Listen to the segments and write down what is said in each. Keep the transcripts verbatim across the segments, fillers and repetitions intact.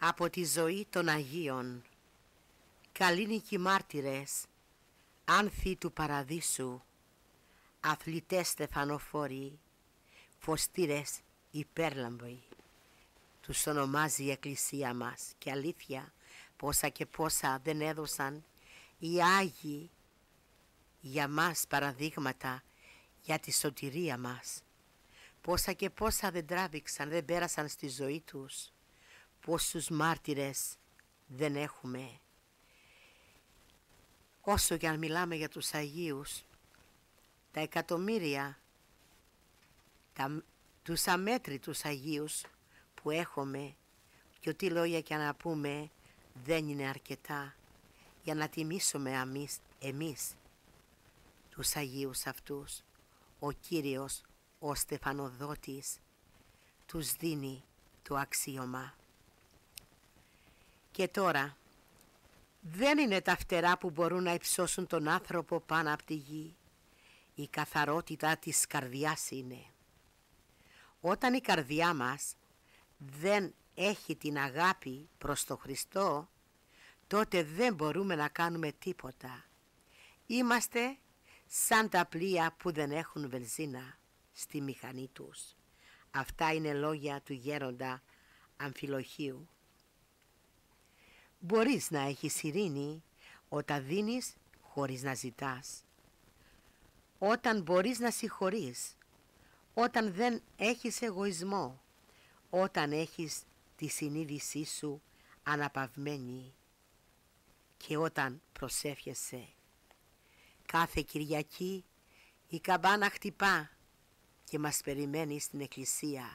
από τη ζωή των Αγίων. Καλήνικοι μάρτυρες, άνθη του παραδείσου, αθλητές στεφανοφόροι, φωστήρες υπέρλαμποι. Τους ονομάζει η Εκκλησία μας και αλήθεια πόσα και πόσα δεν έδωσαν οι Άγιοι για μας παραδείγματα για τη σωτηρία μας. Πόσα και πόσα δεν τράβηξαν, δεν πέρασαν στη ζωή τους. Πόσους μάρτυρες δεν έχουμε. Όσο και αν μιλάμε για τους Αγίους, τα εκατομμύρια, τα, τους αμέτρητους Αγίους που έχουμε και ό,τι λόγια και να πούμε δεν είναι αρκετά για να τιμήσουμε εμείς, εμείς τους Αγίους αυτούς. Ο Κύριος, ο Στεφανοδότης, τους δίνει το αξίωμα. Και τώρα, δεν είναι τα φτερά που μπορούν να υψώσουν τον άνθρωπο πάνω από τη γη. Η καθαρότητα της καρδιάς είναι. Όταν η καρδιά μας δεν έχει την αγάπη προς τον Χριστό, τότε δεν μπορούμε να κάνουμε τίποτα. Είμαστε σαν τα πλοία που δεν έχουν βενζίνα στη μηχανή τους. Αυτά είναι λόγια του γέροντα Αμφιλοχίου. Μπορείς να έχεις ειρήνη όταν δίνεις χωρίς να ζητάς. Όταν μπορείς να συγχωρείς. Όταν δεν έχεις εγωισμό. Όταν έχεις τη συνείδησή σου αναπαυμένη. Και όταν προσεύχεσαι. Κάθε Κυριακή η καμπάνα χτυπά και μας περιμένει στην εκκλησία.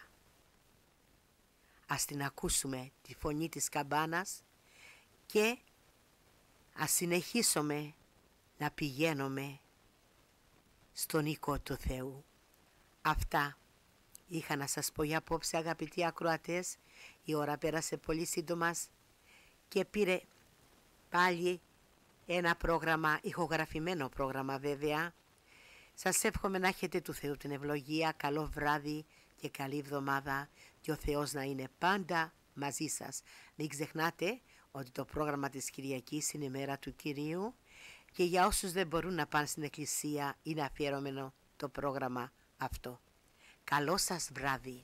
Ας την ακούσουμε τη φωνή της καμπάνας και ας συνεχίσουμε να πηγαίνουμε στον οίκο του Θεού. Αυτά είχα να σας πω για απόψε, αγαπητοί ακροατές. Η ώρα πέρασε πολύ σύντομα και πήρε πάλι ένα πρόγραμμα, ηχογραφημένο πρόγραμμα βέβαια. Σας εύχομαι να έχετε του Θεού την ευλογία. Καλό βράδυ και καλή εβδομάδα και ο Θεός να είναι πάντα μαζί σας. Μην ξεχνάτε ότι το πρόγραμμα της Κυριακής είναι η μέρα του Κυρίου και για όσους δεν μπορούν να πάνε στην εκκλησία είναι αφιερωμένο το πρόγραμμα αυτό. Καλό σας βράδυ.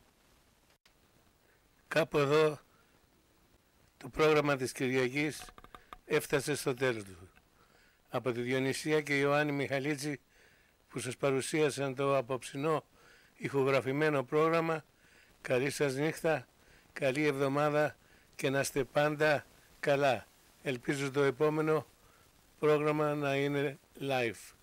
Κάπου εδώ το πρόγραμμα της Κυριακής έφτασε στο τέλος του. Από τη Διονυσία και Ιωάννη Μιχαλίτση που σας παρουσίασαν το απόψινό ηχογραφημένο πρόγραμμα, καλή σας νύχτα, καλή εβδομάδα και να είστε πάντα καλά. Ελπίζω το επόμενο πρόγραμμα να είναι live.